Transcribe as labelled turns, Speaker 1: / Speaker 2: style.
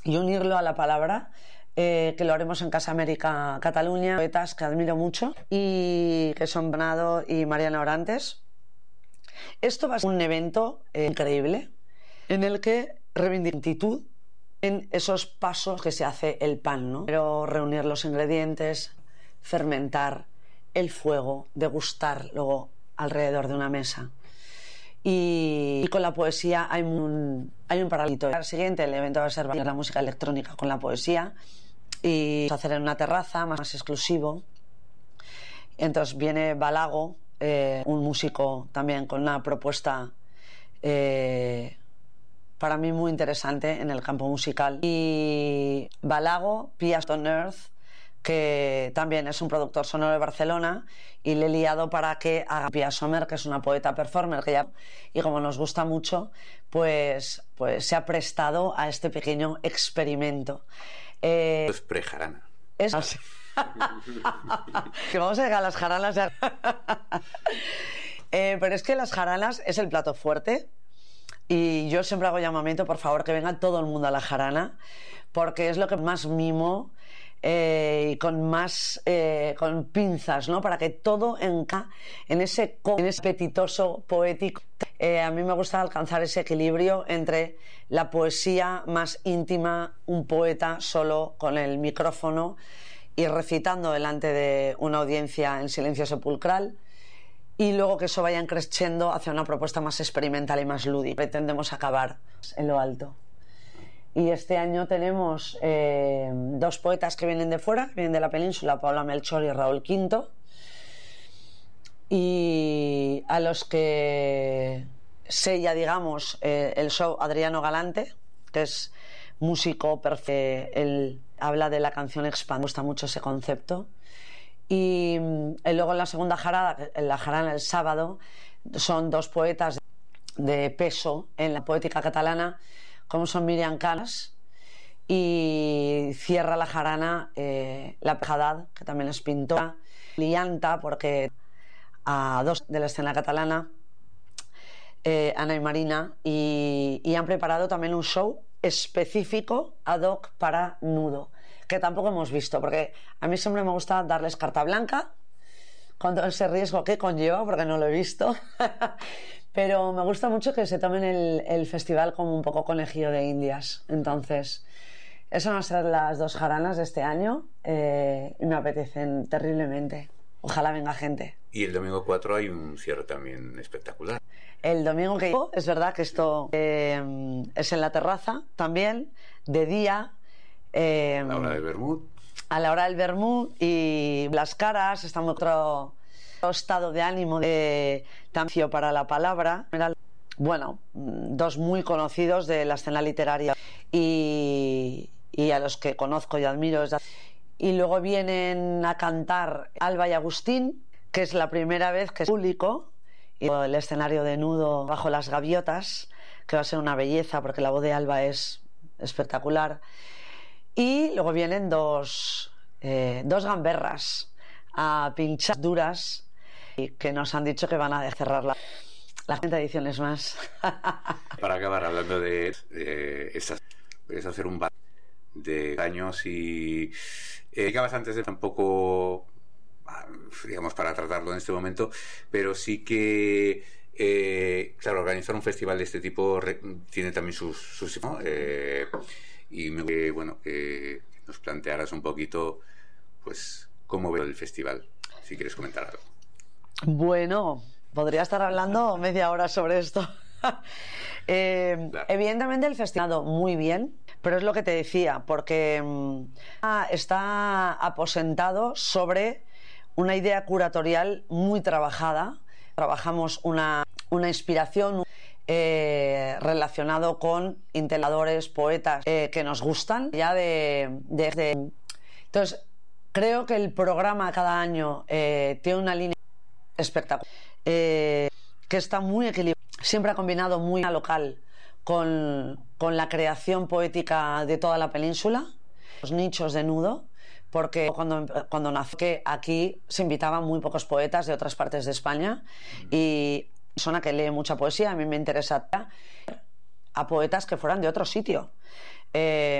Speaker 1: y unirlo a la palabra, que lo haremos en Casa América Cataluña, poetas que admiro mucho y que son Bernardo y Mariana Orantes. Esto va a ser un evento increíble en el que reivindico actitud en esos pasos que se hace el pan, ¿no? Pero reunir los ingredientes, fermentar, el fuego, degustar luego alrededor de una mesa. Y con la poesía hay un paralelo. Al siguiente el evento va a ser la música electrónica con la poesía y vamos a hacer en una terraza más exclusivo. Entonces viene Balago, un músico también con una propuesta para mí muy interesante en el campo musical. Y Balago, Pias on Earth, que también es un productor sonoro de Barcelona, y le he liado para que haga Pia Sommer, que es una poeta performer que ya, y como nos gusta mucho, pues se ha prestado a este pequeño experimento.
Speaker 2: Es prejarana.
Speaker 1: Es así. Que vamos a llegar a las jaranas ya. Pero es que las jaranas es el plato fuerte. Y yo siempre hago llamamiento, por favor, que venga todo el mundo a la jarana, porque es lo que más mimo y con más con pinzas, ¿no? Para que todo encaje en ese apetitoso poético. A mí me gusta alcanzar ese equilibrio entre la poesía más íntima, un poeta solo con el micrófono y recitando delante de una audiencia en silencio sepulcral, y luego que eso vaya creciendo hacia una propuesta más experimental y más lúdica. Pretendemos acabar en lo alto. Y este año tenemos dos poetas que vienen de fuera, que vienen de la península, Paula Melchor y Raúl Quinto, y a los que sella, digamos, el show Adriano Galante, que es músico perfecto. Él habla de la canción expandida, me gusta mucho ese concepto. Y luego en la segunda jarada, en la jarana el sábado, son dos poetas de peso en la poética catalana, como son Miriam Canas, y cierra la jarana la Haddad, que también es pintora, Lianta, porque a dos de la escena catalana, Ana y Marina, y han preparado también un show específico ad hoc para Nudo, que tampoco hemos visto, porque a mí siempre me gusta darles carta blanca con todo ese riesgo que conlleva, porque no lo he visto. Pero me gusta mucho que se tomen el festival como un poco conejillo de indias. Entonces, esas van a ser las dos jaranas de este año, y me apetecen terriblemente. Ojalá venga gente.
Speaker 2: Y el domingo 4 hay un cierre también espectacular.
Speaker 1: El domingo que es verdad que esto es en la terraza también, de día.
Speaker 2: A la hora del vermut.
Speaker 1: A la hora del vermut, y las caras, estamos en otro estado de ánimo de tancio para la palabra. Bueno, dos muy conocidos de la escena literaria y a los que conozco y admiro. Y luego vienen a cantar Alba y Agustín, que es la primera vez que es público, y el escenario de Nudo bajo las gaviotas, que va a ser una belleza porque la voz de Alba es espectacular. Y luego vienen dos gamberras a pinchar duras, y que nos han dicho que van a cerrar las 30 ediciones más.
Speaker 2: Para acabar hablando de estas, es hacer un de años y llegabas antes de tampoco, digamos, para tratarlo en este momento, pero sí que claro, organizar un festival de este tipo tiene también sus ¿no? Y bueno, que nos plantearas un poquito, pues, cómo veo el festival, si quieres comentar algo.
Speaker 1: Bueno, podría estar hablando media hora sobre esto. Claro. Evidentemente el festival ha ido muy bien, pero es lo que te decía, porque está aposentado sobre una idea curatorial muy trabajada. Trabajamos una inspiración relacionado con intelectuales, poetas que nos gustan ya entonces creo que el programa cada año tiene una línea espectacular, que está muy equilibrada, siempre ha combinado muy local con la creación poética de toda la península, los nichos de Nudo, porque cuando nació, que aquí se invitaban muy pocos poetas de otras partes de España, y persona que lee mucha poesía, a mí me interesa a poetas que fueran de otro sitio.